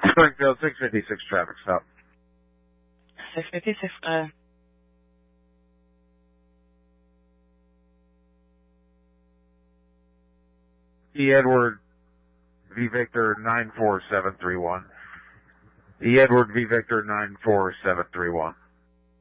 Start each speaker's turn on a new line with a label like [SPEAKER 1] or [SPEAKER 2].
[SPEAKER 1] Springfield 656 traffic stop.
[SPEAKER 2] 656,
[SPEAKER 1] E. Edward V. Victor 94731. E. Edward V. Victor 94731.